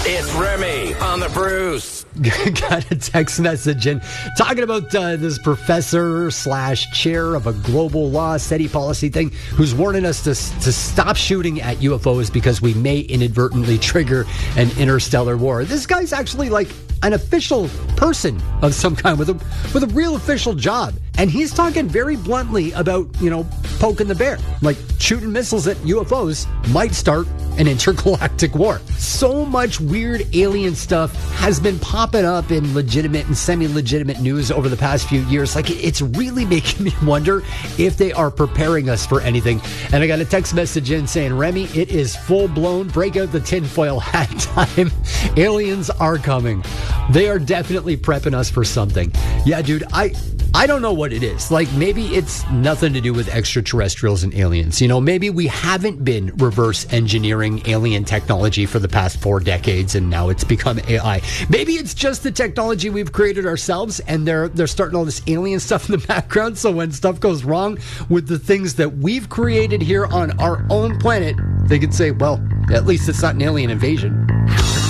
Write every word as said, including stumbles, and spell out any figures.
It's Remy on the Bruce. Got a text message in talking about uh, this professor slash chair of a global law SETI policy thing who's warning us to, to stop shooting at U F Os because we may inadvertently trigger an interstellar war. This guy's actually like an official person of some kind with a with a real official job. And he's talking very bluntly about, you know, poking the bear. Like shooting missiles at U F Os might start an intergalactic war. So much weird alien stuff has been popping up in legitimate and semi-legitimate news over the past few years. Like, it's really making me wonder if they are preparing us for anything. And I got a text message in saying, Remy, it is full-blown break out the tinfoil hat time. Aliens are coming. They are definitely prepping us for something. Yeah, dude, I... I don't know what it is. Like, maybe it's nothing to do with extraterrestrials and aliens. You know, maybe we haven't been reverse engineering alien technology for the past four decades and now it's become A I. Maybe it's just the technology we've created ourselves and they're they're starting all this alien stuff in the background, so when stuff goes wrong with the things that we've created here on our own planet, they could say, well, at least it's not an alien invasion.